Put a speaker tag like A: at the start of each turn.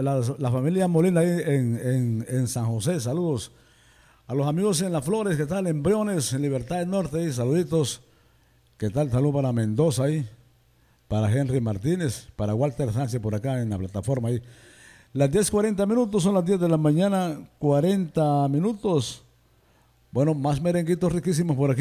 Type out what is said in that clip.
A: la familia Molina ahí en San José. Saludos a los amigos en Las Flores, ¿qué tal? En Briones, en Libertad del Norte, ahí, saluditos. ¿Qué tal? Saludos para Mendoza ahí, para Henry Martínez, para Walter Sánchez por acá en la plataforma ahí. Las 10:40 minutos, son las 10 de la mañana, 40 minutos. Bueno, más merenguitos riquísimos por aquí.